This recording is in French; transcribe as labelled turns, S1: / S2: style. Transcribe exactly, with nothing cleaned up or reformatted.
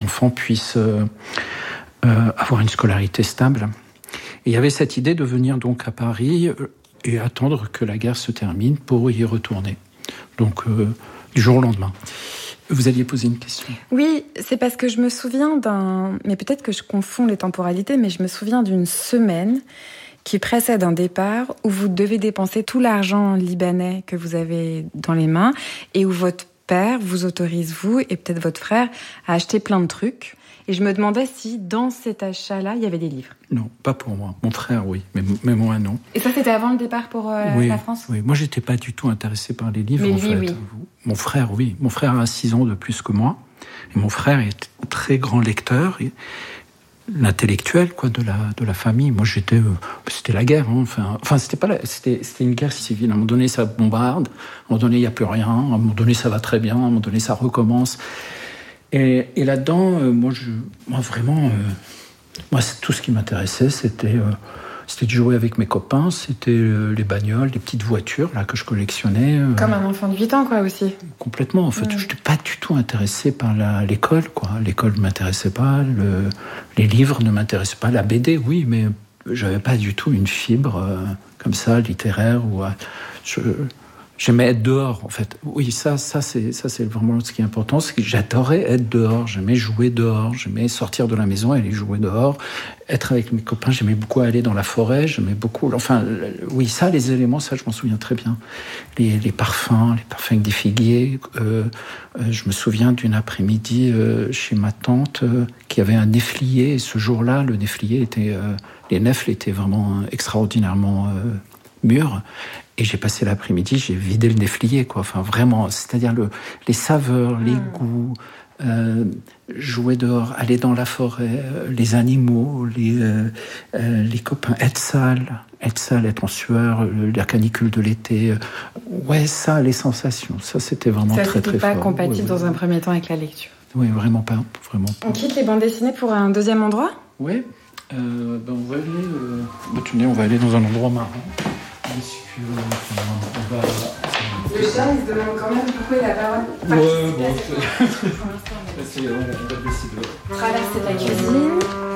S1: enfants puissent euh, euh, avoir une scolarité stable. Et il y avait cette idée de venir donc à Paris et attendre que la guerre se termine pour y retourner. Donc, euh, du jour au lendemain. Vous alliez poser une question.
S2: Oui, c'est parce que je me souviens d'un... Mais peut-être que je confonds les temporalités, mais je me souviens d'une semaine qui précède un départ où vous devez dépenser tout l'argent libanais que vous avez dans les mains et où votre père vous autorise, vous et peut-être votre frère, à acheter plein de trucs. Et je me demandais si, dans cet achat-là, il y avait des livres.
S1: Non, pas pour moi. Mon frère, oui, mais, mais moi, non.
S2: Et ça, c'était avant le départ pour euh,
S1: oui,
S2: la France ?
S1: Oui, moi, j'étais pas du tout intéressé par les livres,
S2: mais
S1: en
S2: lui,
S1: fait.
S2: Oui.
S1: Mon frère, oui. Mon frère a six ans de plus que moi. Et mon frère est un très grand lecteur, et l'intellectuel, quoi, de la, de la famille. Moi, j'étais... Euh, c'était la guerre, hein. Enfin, enfin c'était pas la, c'était, c'était une guerre civile. À un moment donné, ça bombarde. À un moment donné, il n'y a plus rien. À un moment donné, ça va très bien. À un moment donné, ça recommence. Et, et là-dedans, euh, moi, je, moi, vraiment, euh, moi, c'est tout ce qui m'intéressait, c'était, euh, c'était de jouer avec mes copains, c'était euh, les bagnoles, les petites voitures là que je collectionnais. Euh,
S2: Comme un enfant de huit ans, quoi, aussi.
S1: Complètement, en fait. Ouais. Je n'étais pas du tout intéressé par la, l'école, quoi. L'école ne m'intéressait pas, le, les livres ne m'intéressaient pas, la B D, oui, mais j'avais pas du tout une fibre euh, comme ça, littéraire, ou euh, je... J'aimais être dehors, en fait. Oui, ça, ça, c'est, ça, c'est vraiment ce qui est important. C'est que j'adorais être dehors. J'aimais jouer dehors. J'aimais sortir de la maison et aller jouer dehors. Être avec mes copains. J'aimais beaucoup aller dans la forêt. J'aimais beaucoup... Enfin, oui, ça, les éléments, ça, je m'en souviens très bien. Les, les parfums, les parfums avec des figuiers. Euh, euh, je me souviens d'une après-midi euh, chez ma tante euh, qui avait un néflier. Et ce jour-là, le néflier était... Euh, les nèfles étaient vraiment extraordinairement euh, mûrs. Et j'ai passé l'après-midi, j'ai vidé le néflier, quoi. Enfin, vraiment, c'est-à-dire le, les saveurs, les mmh. goûts, euh, jouer dehors, aller dans la forêt, les animaux, les, euh, euh, les copains, être sale, être sale, être en sueur, la canicule de l'été. Ouais, ça, les sensations, ça, c'était vraiment
S2: ça,
S1: très, très fort.
S2: Ça, c'était pas compatible
S1: ouais, ouais,
S2: dans
S1: ouais.
S2: un premier temps avec la lecture.
S1: Oui, vraiment pas, vraiment pas.
S2: On quitte les bandes dessinées pour un deuxième endroit ?
S1: Oui, euh, ben on va aller... Euh... Bah, tenez, on va aller dans un endroit marrant. Que, enfin, on va...
S2: Le chat, il se demande quand même pourquoi il a pas le droit de
S1: ouais, bon, c'est... on va décider.
S2: Traverser la cuisine.